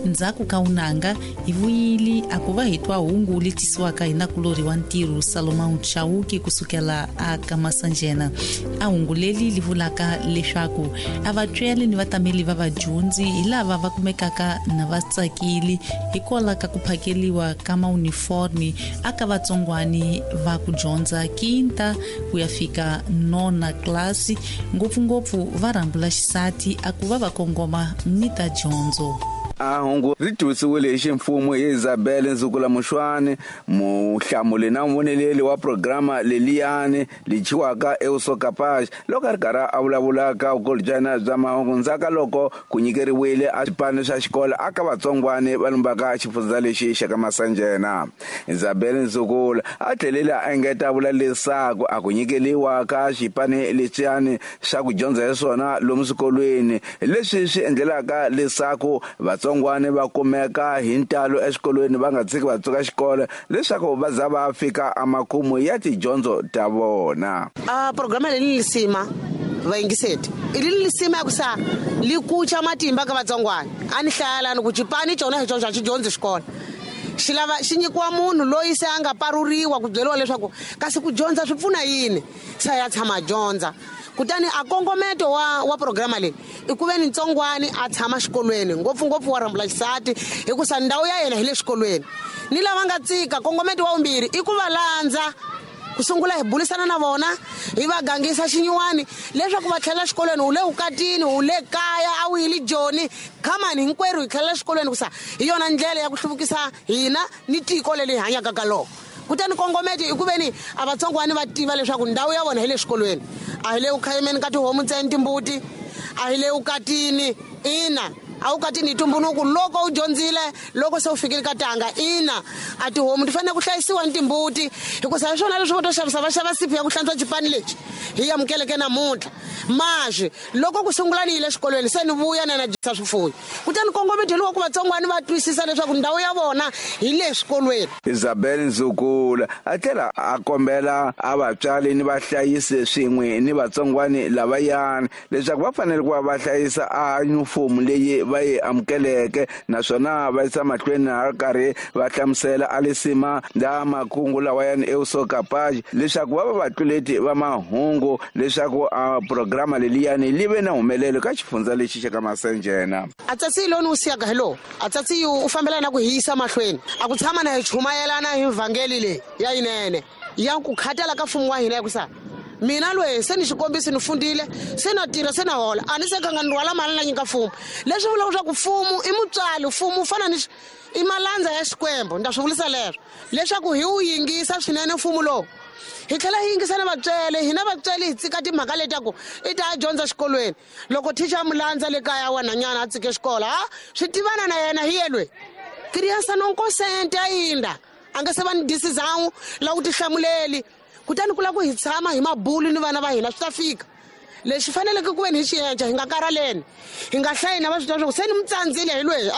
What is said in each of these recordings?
ndzhaku ka unanga hi vuyili a ku va hi twa hungu letisiwaka hi nakulori wa ntirho Salomon Chauki kusukela a ka Masanjena. A hungu leli li vulaka leswaku a vatswari ni vatameli va vadyondzi hi lava va kumekaka na vatsakili hikwalaho ka ku phakeliwa ka mauniformi aka vatsongwani va ku dyondza kinta ku ya fika nona klasi, ngopfungopfu va rambula xisati a ku va va kongoma ni ta dyondzo. Hungu ri twisiwile hi ximfumo hi Isabel Nzukula Mushwane, muhlamuli na mvoneleli wa programa leliyani lichiwaka eUSOCAPAJ, loko ri karhi a vulavulaka vukolujana bya mahungu ndzhaku loko ku nyikeriwile a swipano swa xikolo aka vatsongwani va lumbaka xifundza lexi xa ka Masanjena. Isabel Nzukula a tlhelele a engeta vula leswaku a ku nyikeliwa ka xipano lexiyani xa ku dyondza hi swona lomu swikolweni leswi swi endlelaka leswaku vatsongwani va kumeka hi ntalo exikolweni va nga tshiki va tsuka xikolo leswaku va za va fika amakumu ya tidyondzo ta vona. Programa leyi lisima vayingiseti ili lisima ku sa likucha matimba ka vatsongwani a ni hlayalani ku chipani chona hi chona xidyondzi xikolo xilava xinyikiwa munhu loyi se a nga paruriwa ku byeriwa leswaku kasi ku dyondza swi pfuna yini sa ya tshama dyondza. Kutani a kongometo wa programa leyi i ku veni ntsongwani a tshama xikolweni ngopfungopfu wa rambula xisati hikusa ndhawu ya yena hi le xikolweni. Ni lava nga tsika kongometo wa vumbirhi i ku va landza ku sungula hi bulisana na vona hi va gangisa xinyiwani leswaku va tlhela xikolweni u le ukatini u le kaya a wu yili joni khamani hinkwerhu hi tlhela xikolweni kusa hi yona ndlela ya ku hluvukisa hina ni tiko leri hi hanyaka ka loko. Kutani kongometi i ku veni a vatsongwani va tiva leswaku ndhawu ya vona hi le xikolweni a hi le ukhayimeni ka tihomu ntsena timbuti a hi le ukatini ina a wu katini ntumbuluko loko u dyondzile loko se u fikile ka tanga ina a tihomu ti fanele ku hlayisiwa ni timbuti hikusa hi swona leswi vo to xavisa va xava sipi ya ku hlantswa chipani lexi hi ya mukeleke namuntlha maji loko ku sungula ni yile xikolweni se ni vuya na dyisa swifuwo. Kutani kongometi loko ku vatsongwani va twisisa leswaku ndhawu ya vona hi le xikolweni. Isabel Nzukula a tlhela a kombela a vatswari ni vahlayisi swin'we ni vatsongwani lavayani leswaku va fanele ku va va hlayisa a yunifomu leyi va yi amukeleke naswona va yisa mahlweni na karhi va hlamusela alisima la makungu lawayani eUSOCAPAJ leswaku va vatluleti va mahungu leswaku programa leliyani live na humelelo ka xifundza lexi xa ka Masanjena. A tsatsi lo ni u siyaka hello a tsatsi u fambela na ku hisa mahlweni a ku tshama na hi chumayelana hi vhangeli leyi ya yinene ya ku khatala ka mfumo wa hina ya ku sa mina loyi se ni xikombisi ni fundile se na tirha se na hola a ni se kanga ni rhwala mali na nyika mfumo leswi vulaka leswaku mfumo i mutswali mfumo u fana ni i malandza ya xikwembo nda swi vulisa leswo leswaku hi wu yingisa swinene mfumo lowu hi tlhela hi yingisana vatswele hina vatswele hi tsika timhaka leti ya ku i ta dyondza xikolweni loko thicha mulandza le kaya wa nhanyana a tsike xikolo swi tivana na yena hi yelwe kiriyansa nonkosente a yinda a nga se va ni disizangu la ku tihlamuleli kutani ku la ku hi tshama hi mabulu ni vana va hina swi ta fika lexi faneleke ku veni hi xiyenca hi nga karaleni hi nga hlayi na va swi twa swa ku se ni mutsandzile hi lweyi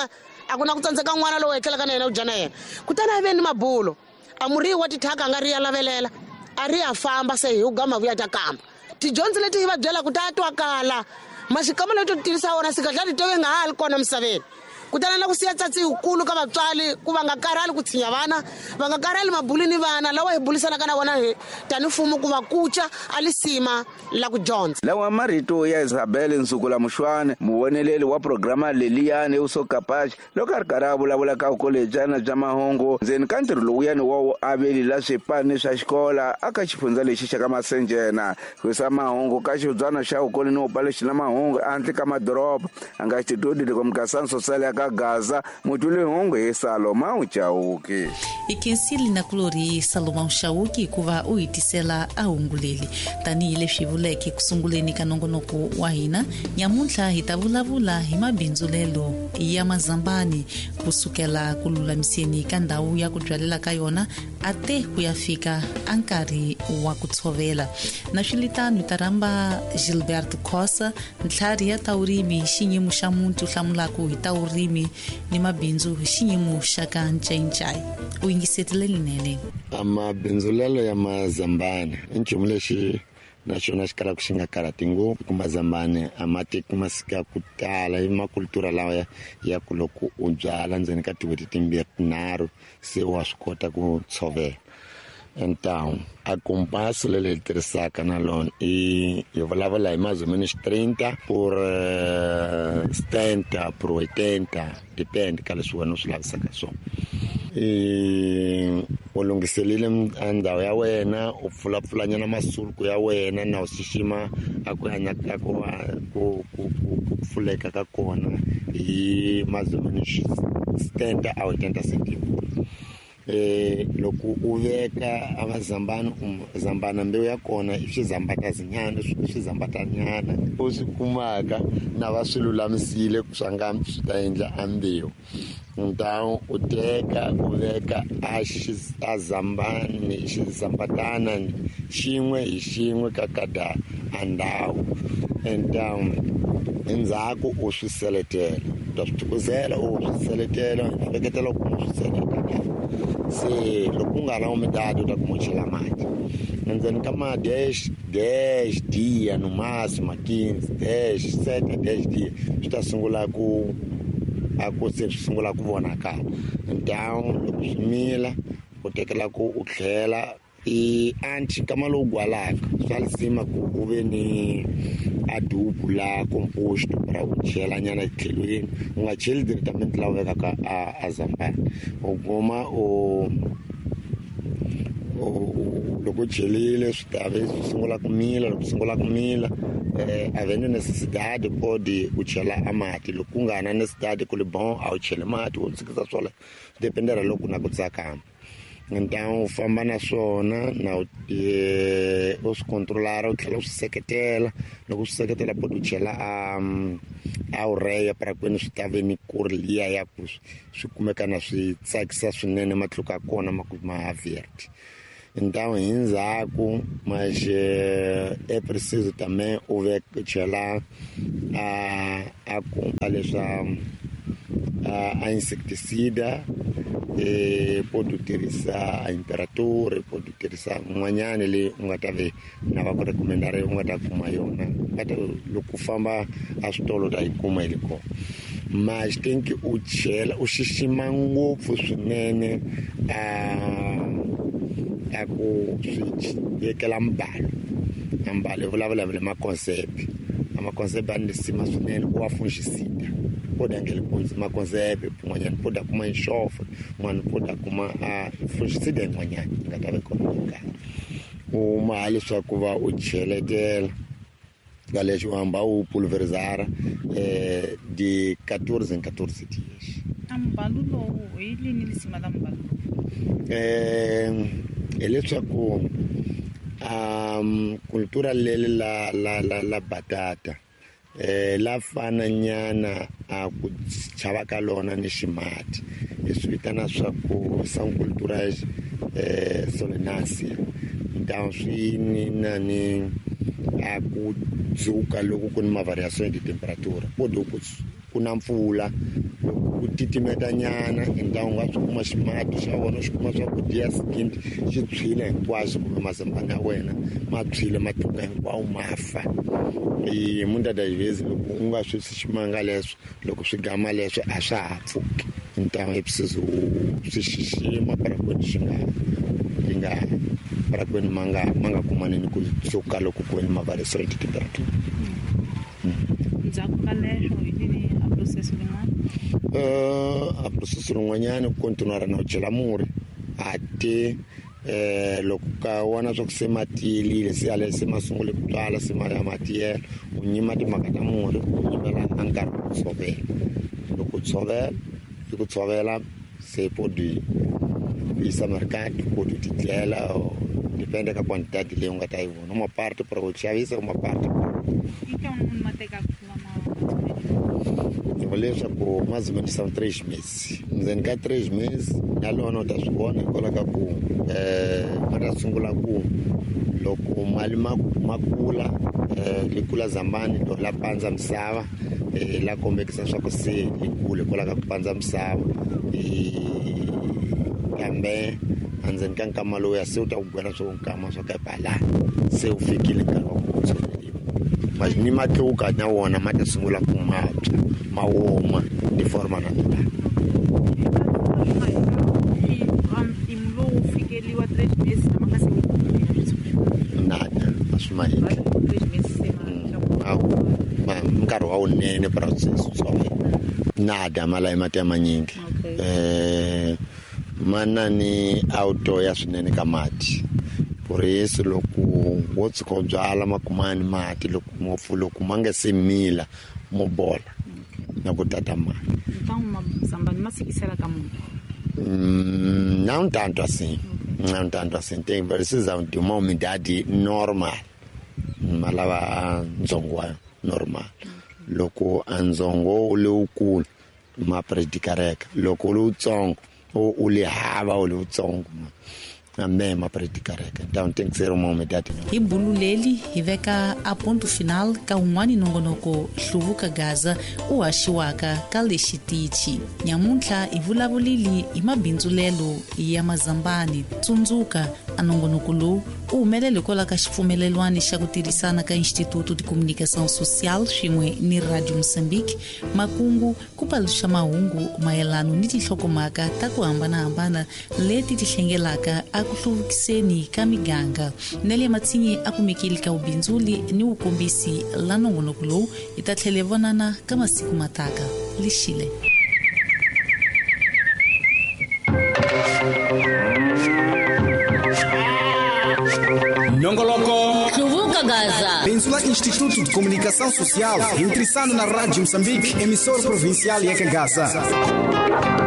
a ku na ku tsandzeka n'wana lowu etlelaka na yena u dya na yena kutani a ve ni mabulo a murhi wa tithaka a nga ri ya lavelela a ri ya famba se hi u gama vuya ta kamba tidyondzo leti hi va byela ku ta twakala maxikama leti to tivisa wona sikadla titove nga ha ri kona misaveni kutana na ku siya tsatsi ukulu ka vatswali ku va nga karali ku tshinya vana va nga karali mabulini vana lawa hi bulisanaka na vona tani mfumo ku va kucha alisima la ku dyondza. Lawa marito ya Isabel Nzukula Mushwane muvoneleli wa programa leliyani eUSOCAPAJ loko a ri karhi a vulavula ka vukolejana bya mahungu ndzeni ka ntirho lowuyani wa aveli la swipani swa xikola aka xifundza lexi xa ka Masanjena ku yisa mahungu ka xibudzana xa vukolweni wo lexi na mahungu ehandle ka madoroba a nga xititudi loko mukasana sosiyali ka Gaza mutule hongo hi Salomon Chauki. Ikensili na kulori Salomon Chauki kuva u hitisela a hunguleli tanihi leswi vuleke kusunguleni ka nongonoko wa hina nyamuntlha hi ta vulavula hi mabindzulelo ya mazambani kusukela ku lulamiseni ka ndhawu ya ku byalela ka yona ate ku ya fika a nkarhi wa ku tshovela na swilitano ta ramba Gilbert Khosa ntlhari ya taurimi xinyimo xa muntu hlamulaka hi taurimi ni mabindzu hi xiyimo xa ka ncaincai u yingisetile linene mabindzulelo ya mazambani i nchumu lexi naxona xi kalaka xi nga karhati ngopfu ku mazambani a ma teki masiku ya ku tala i makultura lawa ya ku loko u byala ndzeni ka tin'hweti timbirhi tinharhu se wa swi kota ku tshovela. Então, a compasso lele tirhisaka na lona hi vulavula hi mais ou menos 30 por 70 por 80, depende ka leswi wena u swi lavisaka swona. U lunghiselile ndhawu ya wena, u pfulapfulanyana masuluku ya wena na u xixima a ku hanya ka ku pfuleka ka kona hi mais ou menos 70 a 80 centimeters. Loko u veka zambana mbewu ya kona i swizambatanyana u swi kumaka na va swi lulamisile swa nga swi ta endla a mbewu. Então u teka u veka a xizambatana xin'we hi xin'we ka kada a ndhawu. Então endzhaku u swi seletela, u ta swi tukuzela u swi seletela, u veketela ku swi seletela. Se loko u nga ri na umidade u ta kuma u chela mati endzeni ka mati 10 diya no máximo 15 10 7 10 diya swi ta sungula ku vonakala. Então loko swi mila u tekela ku u tlhela anti kama lowu gwalaka swa lisima ku u ve ni adubo la compost para u chela nyana etlhelweni, u nga cheli directamente la u vekaka a zambani. U kuma loko u chelile swi ta ve swi sungula ku mila, loko sungula ku mila avendo necessidade pode u chela a mati, loko ku nga na necessidade ku li bon a wu cheli mati u tshikisa swona dependera loko na ku tsakama. Então u famba na swona na u swi controlara u tlhela u swi seketela, loko u swi seketela pode u chela a ureya para kwini swi ta ve ni ku ri liya ya ku swi kumeka na swi tsakisa swinene matluka ya kona ma verde. Então hi ndzhaku mas é preciso também u chela a leswa a inseticida, pode utilizar a temperatura, pode utilizar n'wanyana leyi u nga ta ve na va ku rekomendare u nga ta kuma yona loko u famba a switolo u ta yi kuma yi kona. Mas tem que u xixima ngopfu swinene a ku swi vekela mbalo hi vulavula vile maconcept a ni sima swinene u wa funxisida pode angele maconcept n'wanyana pode kuma enxofa n'wana pode kuma funxisida n'wanyana nga ta ve kona nkarhi u maha leswaku va u cheletela ka lexi u hamba u pulverizara de 14 em 14 dias. Mbalo lowu hi lini lisima la mbalo leswaku kultura lele la batata la fana nyana a ku chava ka lona ni ximati leswi vitana swa ku são culturais solenácea. Então swi ni a ku dzuka loko ku ni mavariações de temperatura pode ku na mpfula loko ku titimeta nyana então u nga swi kuma ximati xa wena swi kuma swakudya skin xi tshwile hinkwaswo kumbe mazambani ya wena ma tshwile matluka hinkwawo ma fa. Hi mundada yivezi loko u nga swi ximanga leswo loko swi gama leswo a swa ha pfuki. Então é preciso swi xixima para kwini xi nga para kwini ma nga kumani ni ku tsuka loko ku ni mavariações de temperatura. Ndzhaku ka leswo hi lini a processo rin'wana a processo rin'wanyana ku continuara na u chela murhi ate loko ka wona swa ku se ma tiyelile se ale se ma sungule ku tswala se ma ya ma tiyela u nyima timhaka ta murhi u tshovela a nkarhi ku tshovela loko u tshovela se pode isa mercado pode titlela depende ka quantidade leyi u nga ta yi vona uma parte para u xavisa uma parte então uma teka leswaku mais ou menos são 3 meses. Ndzeni ka 3 meses na lona u ta swi vona hikwalaho ka ku ma ta sungula ku loko mali ma kula li kula zambani to la pandza misava la kombekisa swa ku se li kule hikwalaho ka ku pandza misava kambe andzeni ka nkama lowu ya se u ta ku byela swo nkama swo ka pala se u fikile nkarhi wa ku tshoveriwa mas ni matluka na wona ma ta sungula ku mabya ma woma ni forma na tona nada asumai nkarhi wa unene process so nada mala mati amanyingi mana ni auto ya swinene ka mati purisi loko wo tsika u byala makumani mati loko ngopfu loko ma nga se mila mo bola na ku tata mati não tanto assim tem precisa de uma umidade normal malava nzongo normal loko anzongo lowukulu ma predikareka loko lowutsongo u le hava u lowutsongo ma predikareka então tem que ser uma umidade hi bulu leli hi veka a ponto final ka un'wani nongonoko hluvuka gaza u haxiwaka ka lexitichi nyamuntlha hi vulavulili hi mabindzulelo ya mazambani tsundzuka a nongonoko lowu u humelele kola ka xipfumelelwani xa ku tirhisana ka Instituto de Comunicação Social swin'we ni Radio Moçambique makungu ku paluxa mahungu mayelano ni tinhlokomhaka ta ku hambanahambana leti ti hlengelaka a ku hluvukiseni ka miganga na le matsinyi a kumekile ka ubindzuli ni vukombisi la nongonoko lowu hi ta tlhele vonana ka masiku mataka lixile Nongoloko Hluvuka Gaza. Benzula Instituto de Comunicação Social, interessado na Rádio Moçambique, emissor provincial e Gaza.